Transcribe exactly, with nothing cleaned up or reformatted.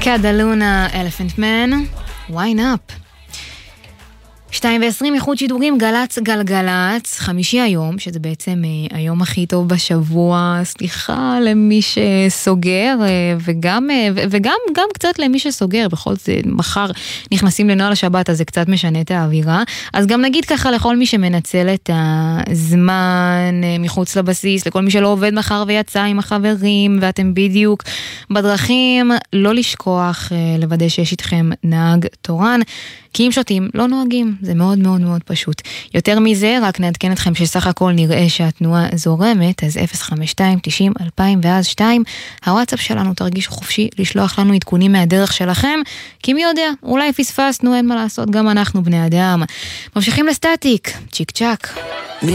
קדלונה, Elephant Man, Wine Up. שתיים ועשרים איחוד שידורים, גלץ גלגלץ, חמישי היום, שזה בעצם אה, היום הכי טוב בשבוע, סליחה למי שסוגר, אה, וגם, אה, וגם גם קצת למי שסוגר, בכל זאת מחר נכנסים לנועל השבת, אז זה קצת משנה את האווירה, אז גם נגיד ככה לכל מי שמנצל את הזמן אה, מחוץ לבסיס, לכל מי שלא עובד מחר ויצא עם החברים, ואתם בדיוק בדרכים, לא לשכוח אה, לוודא שיש איתכם נהג תורן, כי אם שותים לא נוהגים, זה מאוד מאוד מאוד פשוט. יותר מזה, רק נעדכן אתכם שסך הכל נראה שהתנועה זורמת, אז אפס חמש שתיים תשעים אלפיים ואז שתיים, הוואטסאפ שלנו, תרגישו חופשי לשלוח לנו עדכונים מהדרך שלכם, כי מי יודע, אולי פספסנו, אין מה לעשות, גם אנחנו בני אדם. ממשיכים לסטטיק, צ'יק צ'ק.